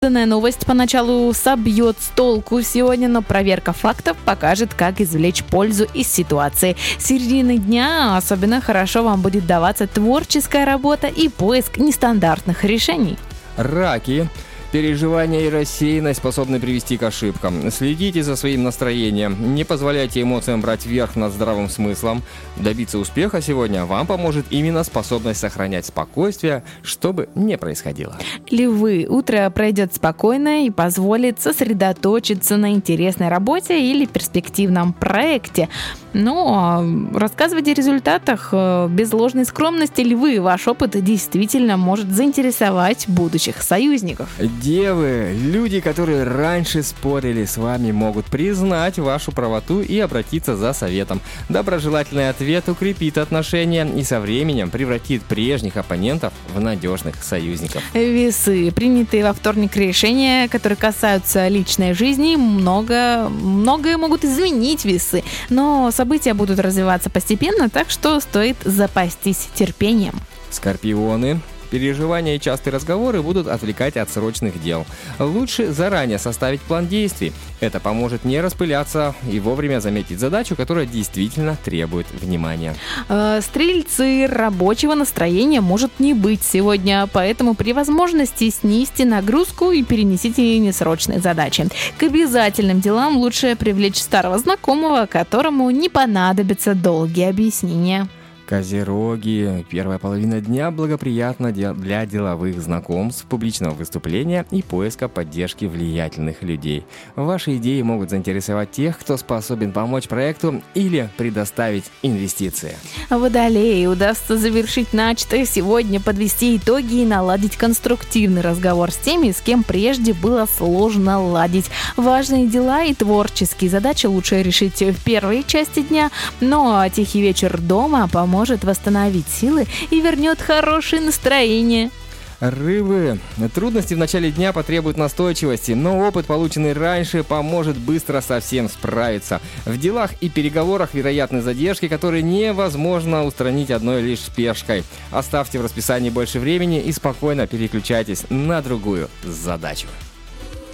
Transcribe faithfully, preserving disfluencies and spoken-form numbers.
Данная новость поначалу собьет с толку сегодня, но проверка фактов покажет, как извлечь пользу из ситуации. С середины дня особенно хорошо вам будет даваться творческая работа и поиск нестандартных решений. Раки. Переживания и рассеянность способны привести к ошибкам. Следите за своим настроением. Не позволяйте эмоциям брать верх над здравым смыслом. Добиться успеха сегодня вам поможет именно способность сохранять спокойствие, что бы ни происходило. Львы. Утро пройдет спокойно и позволит сосредоточиться на интересной работе или перспективном проекте. Но рассказывать о результатах без ложной скромности, львы, ваш опыт действительно может заинтересовать будущих союзников. Девы, люди, которые раньше спорили с вами, могут признать вашу правоту и обратиться за советом. Доброжелательный ответ укрепит отношения и со временем превратит прежних оппонентов в надежных союзников. Весы. Принятые во вторник решения, которые касаются личной жизни, много, многое могут изменить, весы. Но события будут развиваться постепенно, так что стоит запастись терпением. Скорпионы. Переживания и частые разговоры будут отвлекать от срочных дел. Лучше заранее составить план действий. Это поможет не распыляться и вовремя заметить задачу, которая действительно требует внимания. Стрельцы. Рабочего настроения может не быть сегодня, поэтому при возможности снизьте нагрузку и перенесите несрочные задачи. К обязательным делам лучше привлечь старого знакомого, которому не понадобятся долгие объяснения. Козероги. Первая половина дня благоприятна для деловых знакомств, публичного выступления и поиска поддержки влиятельных людей. Ваши идеи могут заинтересовать тех, кто способен помочь проекту или предоставить инвестиции. Водолеи. Удастся завершить начатое сегодня, подвести итоги и наладить конструктивный разговор с теми, с кем прежде было сложно ладить. Важные дела и творческие задачи лучше решить в первой части дня, но тихий вечер дома поможет может восстановить силы и вернет хорошее настроение. Рыбы. Трудности в начале дня потребуют настойчивости, но опыт, полученный раньше, поможет быстро со всем справиться. В делах и переговорах вероятны задержки, которые невозможно устранить одной лишь спешкой. Оставьте в расписании больше времени и спокойно переключайтесь на другую задачу.